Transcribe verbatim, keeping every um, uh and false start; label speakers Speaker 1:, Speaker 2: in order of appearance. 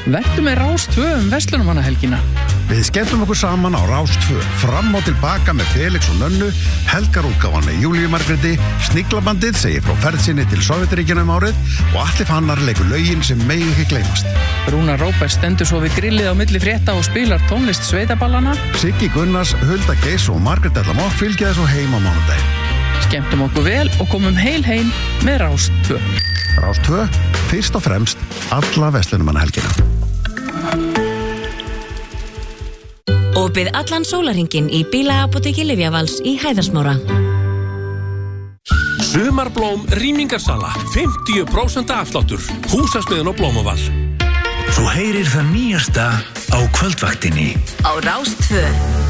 Speaker 1: Vertu með Rás tvö um verslunarmannahelgina.
Speaker 2: Við skemmtum okkur saman á Rás tvö, fram og tilbaka með Felix og Nönnu, helgarútgáfan með Júlíu Margréti, Sniglabandið segir frá ferð sinni til Sovétríkjanna um árið og Atli Fannar leikur lögin sem megi ekki gleymast.
Speaker 1: Rúnar Róbert stendur svo við grillið á milli frétta og spilar tónlist sveitaballana.
Speaker 2: Siggi Gunnars, Hulda Geiss og Margrét Ella Mokk fylgja þessu heim á mánudaginn.
Speaker 1: Skemmtum okkur vel og komum heil heim með Rás tvö.
Speaker 2: Rás tvö, fyrst og fremst alla verslunarmannahelgina.
Speaker 3: Opið allan sólarhringinn í bílaapóteki Lyfjavals í Hæðarsmára.
Speaker 4: Sumarblóm rýmingarsala, fimmtíu prósent afsláttur, húsasmiðan og Blómavall.
Speaker 5: Þú heyrir það nýjasta á kvöldvaktinni.
Speaker 3: Á Rás tvö.